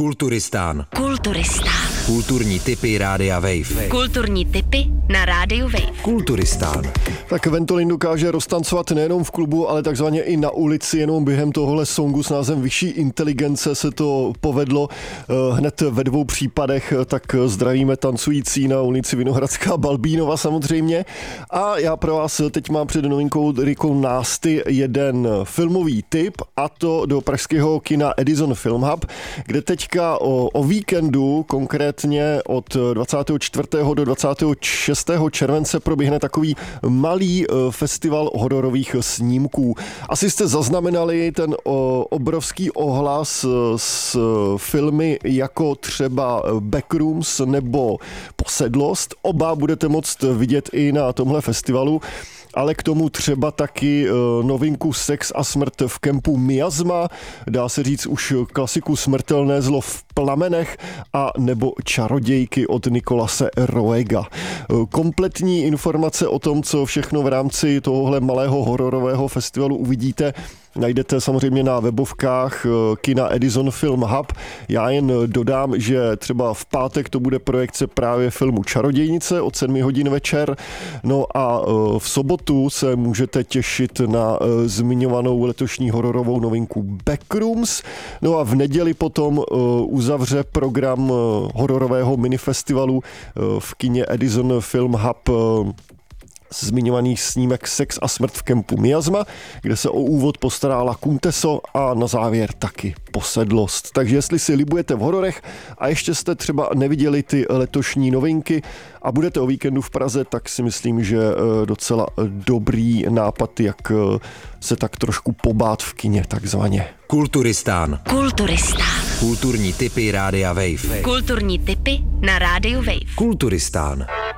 Kulturistán. Kulturistán. Kulturní tipy Rádia Wave. Kulturní tipy na Rádiu Wave. Kulturistán. Tak Ventolin dokáže roztancovat nejenom v klubu, ale takzvaně i na ulici, jenom během tohohle songu s názvem Vyšší inteligence se to povedlo hned ve 2 případech, tak zdravíme tancující na ulici Vinohradská Balbínova samozřejmě. A já pro vás teď mám před novinkou Rikou Násty jeden filmový tip, a to do pražského kina Edison Film Hub, kde teďka o víkendu, konkrétně od 24. do 26. července proběhne takový malý festival hororových snímků. Asi jste zaznamenali ten obrovský ohlas s filmy jako třeba Backrooms nebo Posedlost. Oba budete moct vidět i na tomhle festivalu, ale k tomu třeba taky novinku Sex a smrt v kempu Miasma, dá se říct už klasiku Smrtelné zlo v plamenech a nebo Čarodějky od Nicolase Roega. Kompletní informace o tom, co všechno v rámci tohohle malého hororového festivalu uvidíte, najdete samozřejmě na webovkách kina Edison Film Hub. Já jen dodám, že třeba v pátek to bude projekce právě filmu Čarodějnice od 7 hodin večer. No a v sobotu se můžete těšit na zmiňovanou letošní hororovou novinku Backrooms. No a v neděli potom uzavře program hororového minifestivalu v kině Edison Film Hub zmiňovaný snímek Sex a smrt v kempu Miasma, kde se o úvod postará La Kunteso a na závěr taky Posedlost. Takže jestli si libujete v hororech a ještě jste třeba neviděli ty letošní novinky a budete o víkendu v Praze, tak si myslím, že docela dobrý nápad, jak se tak trošku pobát v kině takzvaně. Kulturistán. Kulturistán. Kulturní tipy Rádia Wave. Kulturní tipy na Rádiu Wave. Kulturistán.